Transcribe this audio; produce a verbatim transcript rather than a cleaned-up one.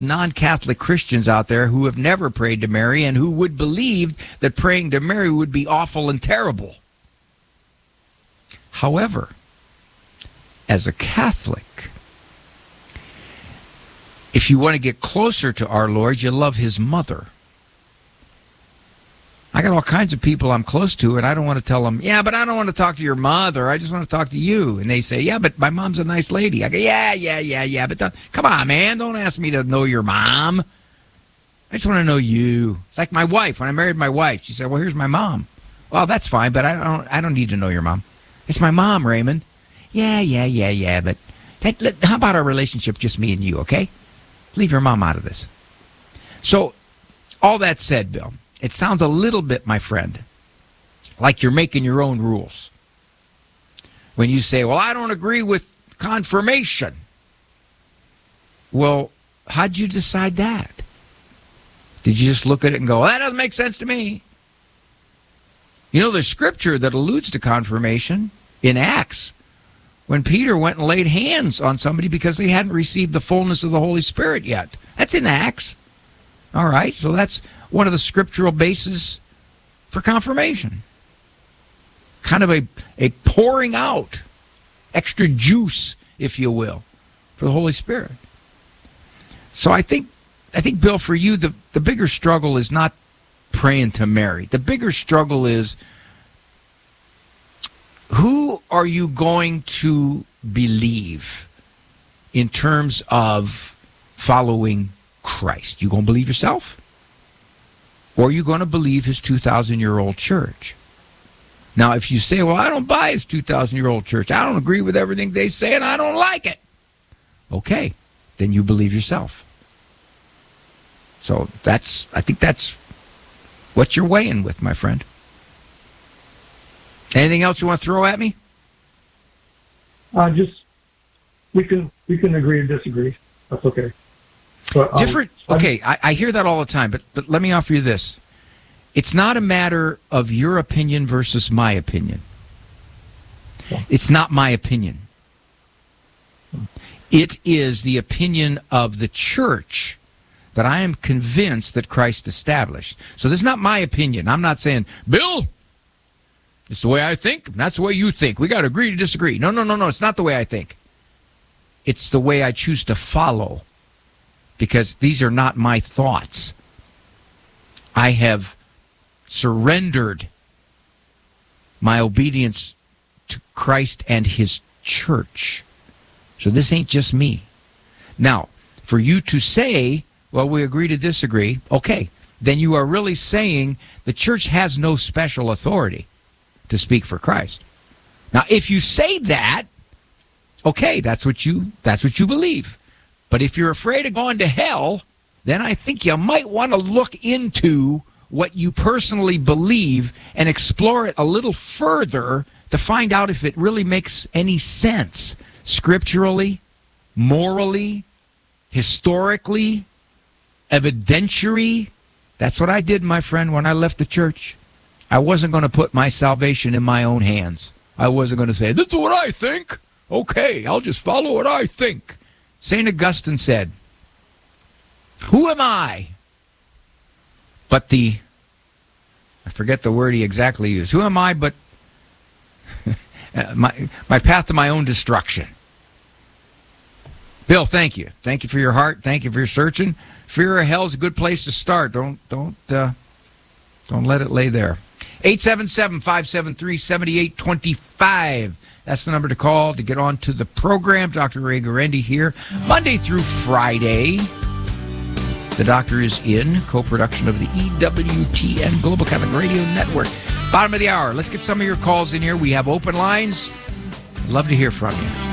non-Catholic Christians out there who have never prayed to Mary and who would believe that praying to Mary would be awful and terrible. However, as a Catholic, if you want to get closer to our Lord, you love his mother. I got all kinds of people I'm close to, and I don't want to tell them, yeah, but I don't want to talk to your mother. I just want to talk to you. And they say, yeah, but my mom's a nice lady. I go, yeah, yeah, yeah, yeah, but don't, come on, man. Don't ask me to know your mom. I just want to know you. It's like my wife. When I married my wife, she said, well, here's my mom. Well, that's fine, but I don't I don't need to know your mom. It's my mom, Raymond. Yeah, yeah, yeah, yeah, but that, let, how about our relationship, just me and you, okay? Leave your mom out of this. So, all that said, Bill, it sounds a little bit, my friend, like you're making your own rules. When you say, well, I don't agree with confirmation. Well, how'd you decide that? Did you just look at it and go, well, that doesn't make sense to me? You know, there's scripture that alludes to confirmation in Acts when Peter went and laid hands on somebody because they hadn't received the fullness of the Holy Spirit yet. That's in Acts. All right, so that's one of the scriptural bases for confirmation. Kind of a, a pouring out, extra juice, if you will, for the Holy Spirit. So I think, I think, Bill, for you, the, the bigger struggle is not praying to Mary. The bigger struggle is, who are you going to believe in terms of following Christ? You going to believe yourself? Or are you going to believe his two thousand year old church? Now, if you say, well, I don't buy his two thousand year old church, I don't agree with everything they say, and I don't like it. Okay, then you believe yourself. So that's, I think that's what you're weighing with, my friend. Anything else you want to throw at me? Uh, just, we can we can agree and disagree. That's okay. But, um, Different. Okay, I, I hear that all the time, but but let me offer you this: it's not a matter of your opinion versus my opinion. It's not my opinion. It is the opinion of the church that I am convinced that Christ established. So this is not my opinion. I'm not saying, Bill, it's the way I think, and that's the way you think. We got to agree to disagree. No, no, no, no. It's not the way I think. It's the way I choose to follow. Because these are not my thoughts. I have surrendered my obedience to Christ and his church. So this ain't just me. Now, for you to say, well, we agree to disagree, okay, then you are really saying the church has no special authority to speak for Christ. Now, if you say that, okay, that's what you that's what you believe. But if you're afraid of going to hell, then I think you might want to look into what you personally believe and explore it a little further to find out if it really makes any sense scripturally, morally, historically, evidentiary. That's what I did, my friend, when I left the church. I wasn't going to put my salvation in my own hands. I wasn't going to say, this is what I think. Okay, I'll just follow what I think. Saint Augustine said, who am I but the, I forget the word he exactly used, who am I but my, my path to my own destruction? Bill, thank you. Thank you for your heart. Thank you for your searching. Fear of hell is a good place to start. Don't, don't, uh, don't let it lay there. eight seven seven, five seven three, seven eight two five. That's the number to call to get on to the program. Doctor Ray Guarendi here, Monday through Friday. The doctor is in, co-production of the E W T N Global Catholic Radio Network. Bottom of the hour. Let's get some of your calls in here. We have open lines. Love to hear from you.